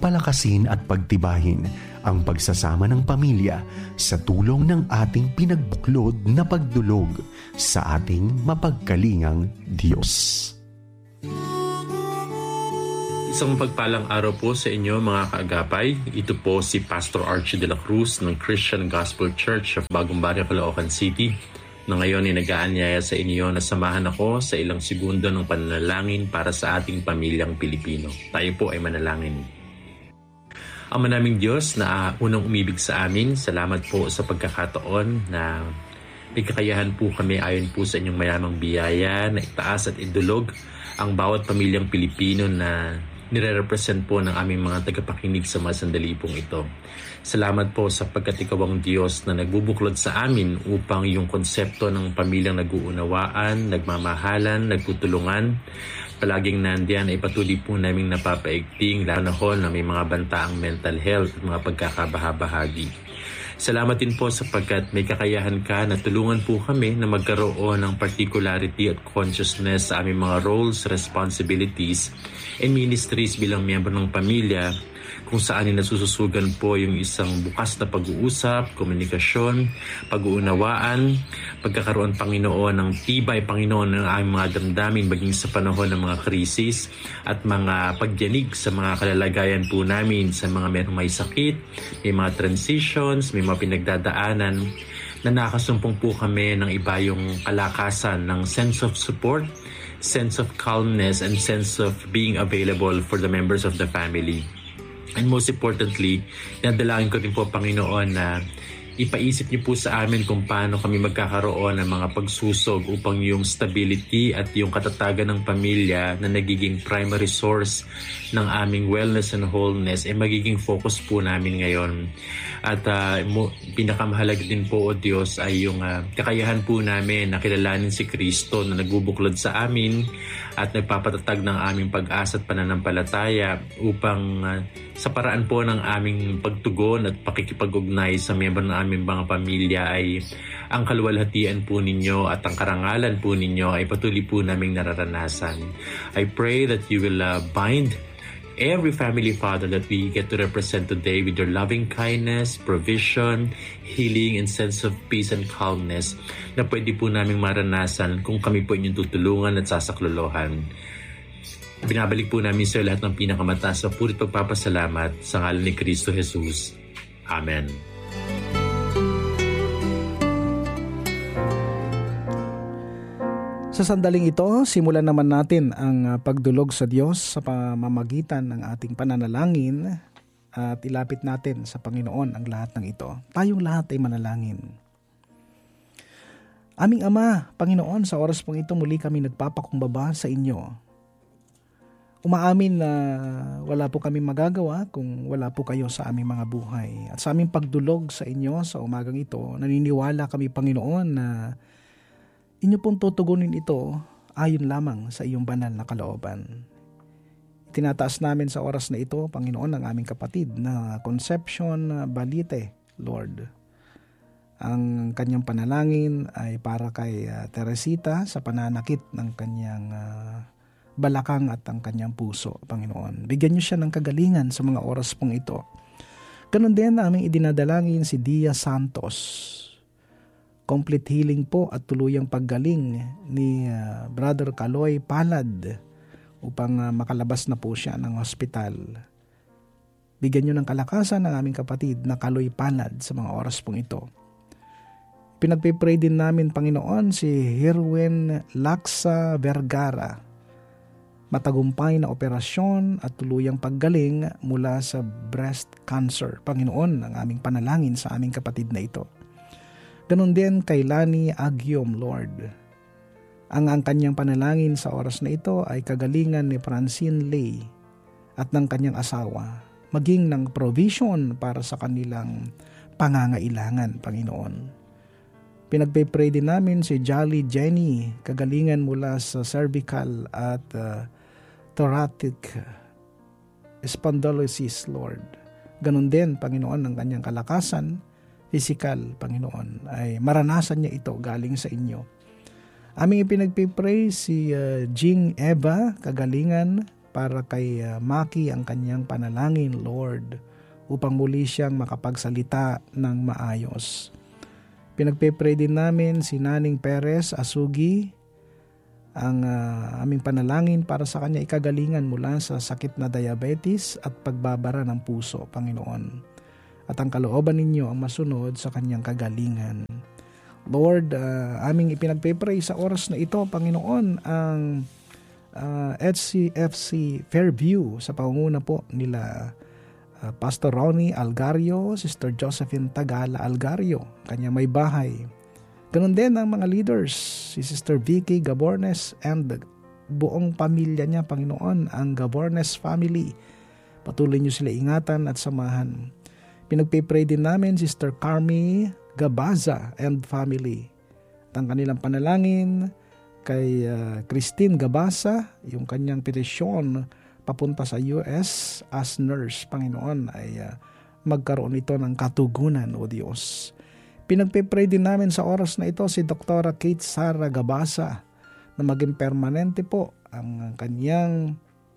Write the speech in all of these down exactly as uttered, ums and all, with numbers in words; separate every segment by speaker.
Speaker 1: palakasin at pagtibahin ang pagsasama ng pamilya sa tulong ng ating pinagbuklod na pagdulog sa ating mapagkalingang Diyos.
Speaker 2: Isang pagpalang araw po sa inyo mga kaagapay. Ito po si Pastor Archie de la Cruz ng Christian Gospel Church of Bagong Barrio, Caloocan City, na ngayon ay nag-aanyaya sa inyo na samahan ako sa ilang segundo ng pananalangin para sa ating pamilyang Pilipino. Tayo po ay manalangin. Ama naming Diyos na unang umibig sa amin, salamat po sa pagkakataon na may kakayahan po kami ayon po sa inyong mayamang biyaya na itaas at idulog ang bawat pamilyang Pilipino na nire-represent po ng aming mga tagapakinig sa mga sandali pong ito. Salamat po sa pagkat ikaw ang Diyos na nagbubuklod sa amin upang yung konsepto ng pamilyang nag-uunawaan, nagmamahalan, nagtutulungan, palaging nandiyan ay patuloy po naming napapaigting lalo na ho na may mga bantaang mental health at mga pagkakabahabahagi. Salamat din po sapagkat may kakayahan ka na tulungan po kami na magkaroon ng particularity at consciousness sa aming mga roles, responsibilities, and ministries bilang miyembro ng pamilya, kung saan ay nasususugan po yung isang bukas na pag-uusap, komunikasyon, pag-uunawaan, pagkakaroon Panginoon ng tibay Panginoon ng aming mga damdamin maging sa panahon ng mga krisis at mga pagyanig sa mga kalalagayan po namin sa mga merong may sakit, may mga transitions, may mga pinagdadaanan, na nakasumpong po kami ng iba yung kalakasan ng sense of support, sense of calmness, and sense of being available for the members of the family. And most importantly, nadalangin ko din po, Panginoon, na ipaisip niyo po sa amin kung paano kami magkakaroon ng mga pagsusog upang yung stability at yung katatagan ng pamilya na nagiging primary source ng aming wellness and wholeness ay magiging focus po namin ngayon. At uh, mo, pinakamahalaga din po, O Diyos, ay yung uh, kakayahan po namin na kilalanin si Kristo na nagbubuklod sa amin at nagpapatatag ng aming pag-asa at pananampalataya upang uh, sa paraan po ng aming pagtugon at pakikipag-ugnay sa miyembro ng aming mga pamilya ay ang kaluwalhatian po ninyo at ang karangalan po ninyo ay patuloy po naming nararanasan. I pray that you will uh, bind every family, Father, that we get to represent today with your loving kindness, provision, healing, and sense of peace and calmness na pwede po naming maranasan kung kami po inyong tutulungan at sasaklolohan. Binabalik po namin sa lahat ng pinakamataas na purit pagpapasalamat sa ngalan ni Kristo Jesus. Amen.
Speaker 3: Sa sandaling ito, simulan naman natin ang pagdulog sa Diyos sa pamamagitan ng ating pananalangin at ilapit natin sa Panginoon ang lahat ng ito. Tayong lahat ay manalangin. Aming Ama, Panginoon, sa oras pong ito muli kami nagpapakumbaba sa inyo. Umaamin na wala po kami magagawa kung wala po kayo sa aming mga buhay. At sa aming pagdulog sa inyo sa umagang ito, naniniwala kami, Panginoon, na inyo pong tutugunin ito ayon lamang sa iyong banal na kalooban. Tinataas namin sa oras na ito, Panginoon, ang aming kapatid na Concepcion Balite, Lord. Ang kanyang panalangin ay para kay uh, Teresita sa pananakit ng kanyang uh, balakang at ang kanyang puso, Panginoon. Bigyan niyo siya ng kagalingan sa mga oras pong ito. Ganon din aming idinadalangin si Dia Santos. Complete healing po at tuluyang paggaling ni uh, Brother Kaloy Palad upang uh, makalabas na po siya ng hospital. Bigyan niyo ng kalakasan ng aming kapatid na Kaloy Palad sa mga oras pong ito. Pinagpipray din namin, Panginoon, si Herwin Laksa Vergara. Matagumpay na operasyon at tuluyang paggaling mula sa breast cancer. Panginoon, ang aming panalangin sa aming kapatid na ito. Ganon din kay Lani Agyom, Lord. Ang ang kanyang panalangin sa oras na ito ay kagalingan ni Francine Lay at ng kanyang asawa, maging ng provision para sa kanilang pangangailangan, Panginoon. Pinagpipray din namin si Jolly Jenny, kagalingan mula sa cervical at uh, thoracic spondylosis, Lord. Ganon din, Panginoon, ang kanyang kalakasan, physical, Panginoon, ay maranasan niya ito galing sa inyo. Aming ipinagpipray si uh, Jing Eva, kagalingan para kay uh, Maki ang kanyang panalangin, Lord, upang muli siyang makapagsalita ng maayos. Pinagpe-pray din namin si Naning Perez Asugi, ang uh, aming panalangin para sa kanya ikagalingan mula sa sakit na diabetes at pagbabara ng puso, Panginoon. At ang kalooban ninyo ang masunod sa kanyang kagalingan. Lord, uh, aming ipinagpe-pray sa oras na ito, Panginoon, ang uh, H C F C Fairview sa pangunguna po nila uh, Pastor Ronnie Algario, Sister Josephine Tagala Algario, kanya may bahay. Ganon din ang mga leaders, si Sister Vicky Gabornes and the buong pamilya niya, Panginoon, ang Gabornes family. Patuloy niyo sila ingatan at samahan. Pinagpe-pray din namin Sister Carmi Gabaza and family. At ang kanilang panalangin kay uh, Christine Gabasa, yung kanyang petisyon papunta sa U S as nurse, Panginoon, ay uh, magkaroon ito ng katugunan, O Diyos. Pinagpe-pray din namin sa oras na ito si Doktora Kate Sara Gabasa na maging permanente po ang kanyang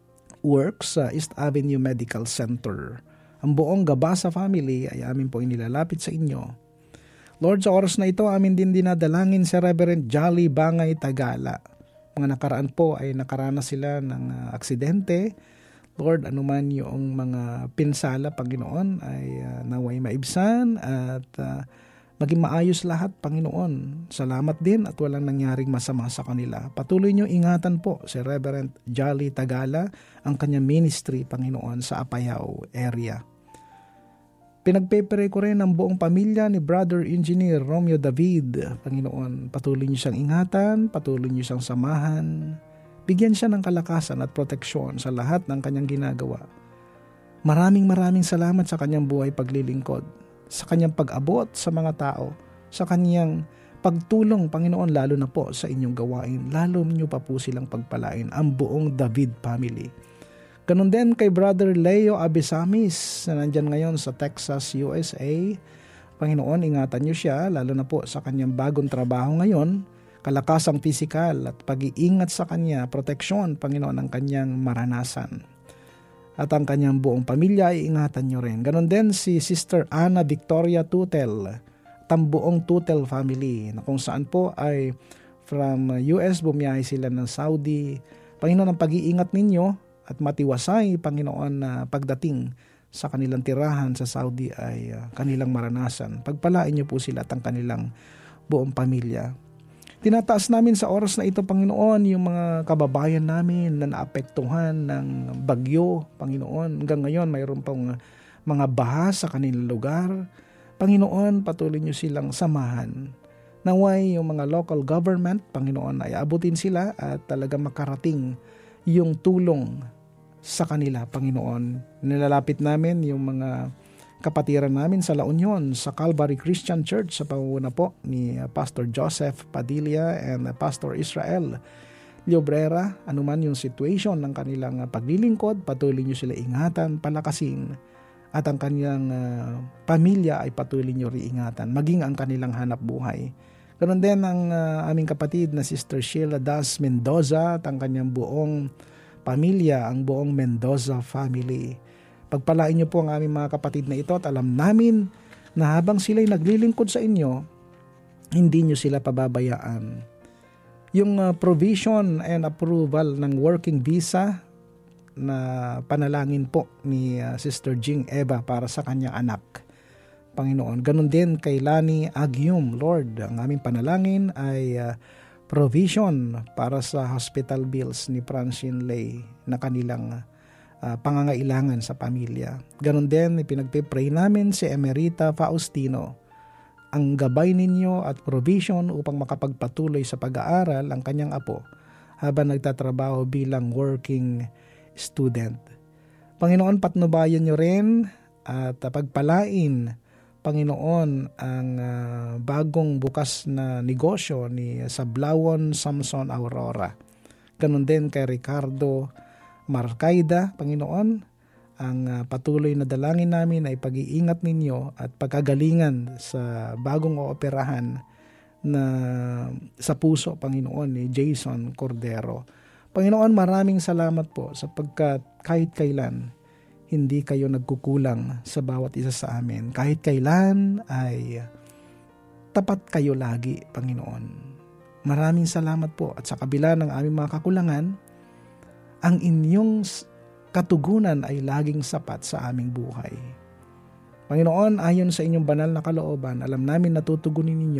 Speaker 3: work sa East Avenue Medical Center. Ang buong Gabasa family ay amin po inilalapit sa inyo. Lord, sa oras na ito, amin din dinadalangin si Reverend Jolly Bangay Tagala. Mga nakaraan po ay nakaranas sila ng uh, aksidente. Lord, anuman yung mga pinsala, Panginoon, ay uh, naway maibsan at uh, maging maayos lahat, Panginoon. Salamat din at walang nangyaring masama sa kanila. Patuloy niyo ingatan po si Reverend Jolly Tagala, ang kanyang ministry, Panginoon, sa Apayao area. Pinagpe-pray ko rin ang buong pamilya ni Brother Engineer Romeo David. Panginoon, patuloy niyo siyang ingatan, patuloy niyo siyang samahan. Bigyan siya ng kalakasan at proteksyon sa lahat ng kanyang ginagawa. Maraming maraming salamat sa kanyang buhay paglilingkod, sa kanyang pag-abot sa mga tao, sa kanyang pagtulong, Panginoon, lalo na po sa inyong gawain. Lalo niyo pa po silang pagpalain, ang buong David family. Ganon din kay Brother Leo Abisamis na nandyan ngayon sa Texas, U S A. Panginoon, ingatan niyo siya, lalo na po sa kanyang bagong trabaho ngayon, kalakasang pisikal at pag-iingat sa kanya, proteksyon, Panginoon, ang kanyang maranasan. At ang kanyang buong pamilya, iingatan niyo rin. Ganon din si Sister Ana Victoria Tutel, at ang buong Tutel family, na kung saan po ay from U S, bumiyahe sila ng Saudi. Panginoon, ang pag-iingat ninyo, at matiwasay, Panginoon, na pagdating sa kanilang tirahan sa Saudi ay uh, kanilang maranasan. Pagpalain niyo po sila at ang kanilang buong pamilya. Tinataas namin sa oras na ito, Panginoon, yung mga kababayan namin na naapektuhan ng bagyo, Panginoon. Hanggang ngayon, mayroon pang mga baha sa kanilang lugar. Panginoon, patuloy niyo silang samahan. Naway yung mga local government, Panginoon, ay abutin sila at talaga makarating yung tulong sa kanila, Panginoon. Nilalapit namin yung mga kapatiran namin sa La Union, sa Calvary Christian Church, sa pangunguna po ni Pastor Joseph Padilla and Pastor Israel Llobrera. Anuman yung situation ng kanilang paglilingkod, patuloy nyo sila ingatan, palakasin, at ang kanilang uh, pamilya ay patuloy nyo riingatan, maging ang kanilang hanap buhay. Ganon din ang uh, aming kapatid na Sister Sheila Das Mendoza at ang kanyang buong pamilya, ang buong Mendoza family. Pagpalain niyo po ang aming mga kapatid na ito at alam namin na habang sila'y naglilingkod sa inyo, hindi niyo sila pababayaan. Yung uh, provision and approval ng working visa na panalangin po ni uh, Sister Jing Eva para sa kanyang anak, Panginoon. Ganon din kay Lani Agium, Lord. Ang aming panalangin ay uh, provision para sa hospital bills ni Francine Lay na kanilang uh, pangangailangan sa pamilya. Ganon din, ipinagpipray namin si Emerita Faustino. Ang gabay ninyo at provision upang makapagpatuloy sa pag-aaral ang kanyang apo habang nagtatrabaho bilang working student. Panginoon, patnubayan nyo rin at pagpalain, Panginoon, ang uh, bagong bukas na negosyo ni Sablawon Samson Aurora. Ganon din kay Ricardo Marcaida, Panginoon. Ang uh, patuloy na dalangin namin ay pag-iingat ninyo at pagkagalingan sa bagong ooperahan na sa puso, Panginoon, ni Jason Cordero. Panginoon, maraming salamat po sapagkat kahit kailan, hindi kayo nagkukulang sa bawat isa sa amin. Kahit kailan ay tapat kayo lagi, Panginoon. Maraming salamat po at sa kabila ng aming mga kakulangan, ang inyong katugunan ay laging sapat sa aming buhay. Panginoon, ayon sa inyong banal na kalooban, alam namin na tutugunin ninyo